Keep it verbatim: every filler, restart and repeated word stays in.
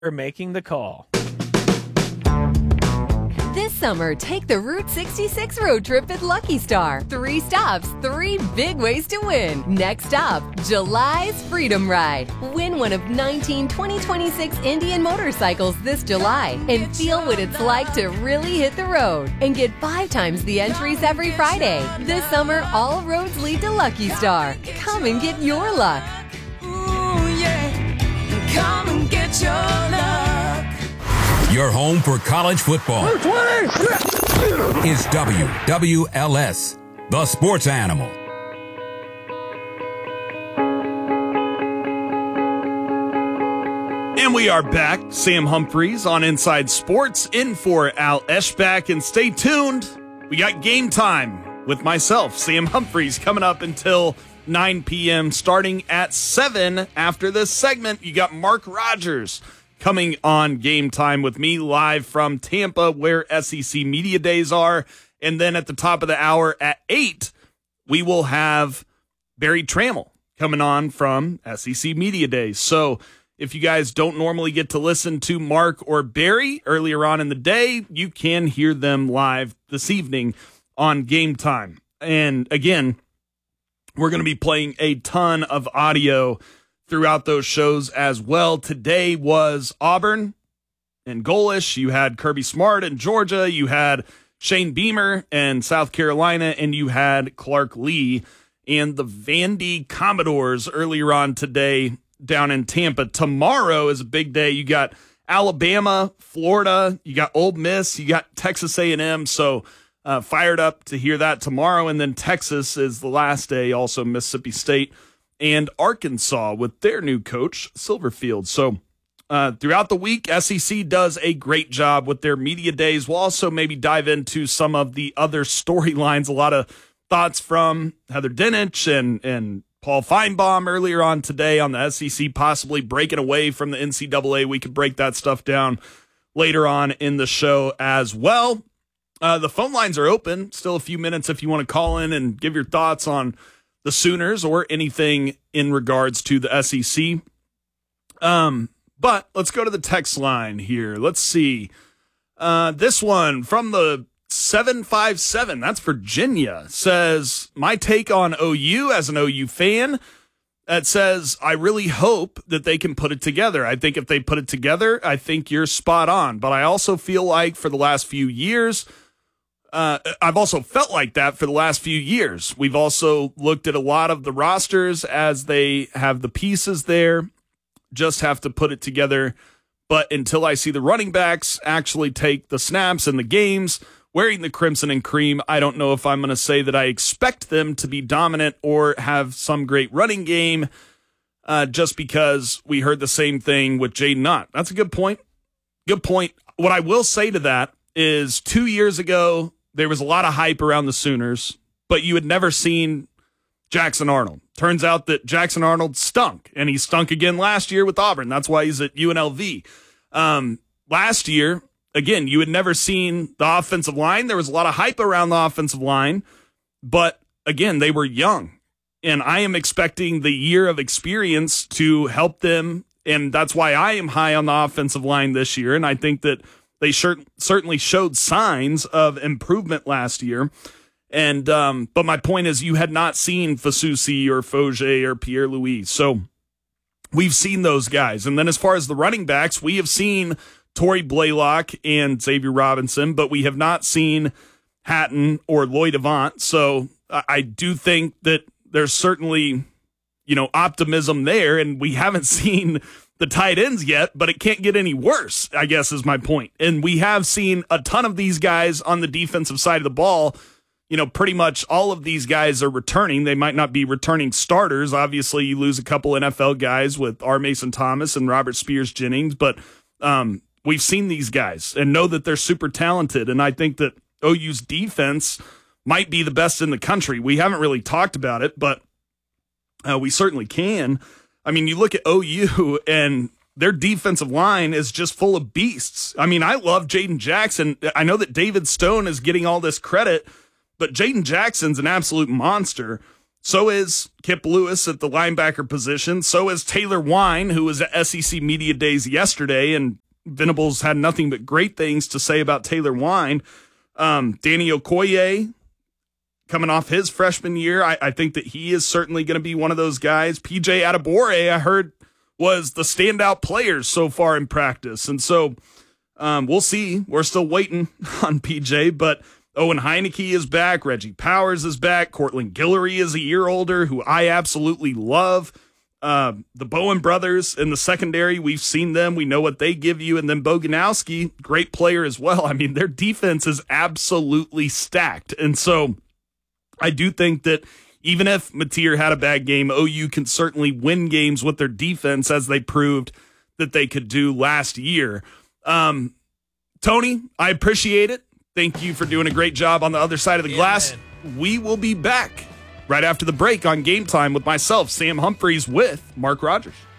for making the call. This summer, take the Route sixty-six road trip at Lucky Star. Three stops, three big ways to win. Next stop, July's Freedom Ride. Win one of nineteen twenty twenty-six Indian motorcycles this July and feel what it's like to really hit the road. And get five times the entries every Friday. This summer, all roads lead to Lucky Star. Come and get your luck. Ooh, yeah. Come and get your luck. Your home for college football is W W L S, the sports animal. And we are back. Sam Humphreys on Inside Sports, in for Al Eschbach. And stay tuned. We got game time with myself, Sam Humphreys, coming up until nine p.m., starting at seven. After this segment, you got Mark Rogers coming on Game Time with me live from Tampa, where S E C Media Days are. And then at the top of the hour at eight, we will have Barry Trammell coming on from S E C Media Days. So if you guys don't normally get to listen to Mark or Barry earlier on in the day, you can hear them live this evening on Game Time. And again, we're going to be playing a ton of audio throughout those shows as well. Today was Auburn and Golish. You had Kirby Smart in Georgia. You had Shane Beamer in South Carolina. And you had Clark Lee and the Vandy Commodores earlier on today down in Tampa. Tomorrow is a big day. You got Alabama, Florida. You got Ole Miss. You got Texas A and M. So uh, fired up to hear that tomorrow. And then Texas is the last day. Also Mississippi State and Arkansas with their new coach, Silverfield. So uh, throughout the week, S E C does a great job with their media days. We'll also maybe dive into some of the other storylines. A lot of thoughts from Heather Dinich and, and Paul Feinbaum earlier on today on the S E C, possibly breaking away from the N C double A. We could break that stuff down later on in the show as well. Uh, the phone lines are open. Still a few minutes if you want to call in and give your thoughts on the Sooners or anything in regards to the S E C. Um, but let's go to the text line here. Let's see. Uh, this one from the seven five seven, that's Virginia, says, my take on O U as an O U fan, it says, I really hope that they can put it together. I think if they put it together, I think you're spot on. But I also feel like for the last few years, Uh, I've also felt like that for the last few years. We've also looked at a lot of the rosters as they have the pieces there, just have to put it together. But until I see the running backs actually take the snaps in the games, wearing the crimson and cream, I don't know if I'm going to say that I expect them to be dominant or have some great running game, uh, just because we heard the same thing with Jaden Ott. That's a good point. Good point. What I will say to that is two years ago, there was a lot of hype around the Sooners, but you had never seen Jackson Arnold. Turns out that Jackson Arnold stunk, and he stunk again last year with Auburn. That's why he's at U N L V. Um, last year, again, you had never seen the offensive line. There was a lot of hype around the offensive line, but again, they were young, and I am expecting the year of experience to help them, and that's why I am high on the offensive line this year, and I think that they sure, certainly showed signs of improvement last year. And um, but my point is, you had not seen Fasusi or Foge or Pierre-Louis. So we've seen those guys. And then as far as the running backs, we have seen Torrey Blaylock and Xavier Robinson, but we have not seen Hatton or Lloyd Avant. So I, I do think that there's certainly, you know, optimism there. And we haven't seen the tight ends yet, but it can't get any worse, I guess is my point. And we have seen a ton of these guys on the defensive side of the ball. You know, pretty much all of these guys are returning. They might not be returning starters. Obviously, you lose a couple N F L guys with R. Mason Thomas and Robert Spears Jennings, but um, we've seen these guys and know that they're super talented. And I think that O U's defense might be the best in the country. We haven't really talked about it, but uh, we certainly can. I mean, you look at O U and their defensive line is just full of beasts. I mean, I love Jaden Jackson. I know that David Stone is getting all this credit, but Jaden Jackson's an absolute monster. So is Kip Lewis at the linebacker position. So is Taylor Wine, who was at S E C Media Days yesterday, and Venables had nothing but great things to say about Taylor Wine. Um, Danny Okoye, coming off his freshman year, I, I think that he is certainly going to be one of those guys. P J Adebawore, I heard, was the standout player so far in practice. And so um, we'll see. We're still waiting on P J, but Owen Heineke is back. Reggie Powers is back. Cortland Guillory is a year older, who I absolutely love. Uh, the Bowen brothers in the secondary, we've seen them. We know what they give you. And then Boganowski, great player as well. I mean, their defense is absolutely stacked. And so I do think that even if Mateer had a bad game, O U can certainly win games with their defense, as they proved that they could do last year. Um, Tony, I appreciate it. Thank you for doing a great job on the other side of the yeah, glass. Man. We will be back right after the break on Game Time with myself, Sam Humphreys, with Mark Rogers.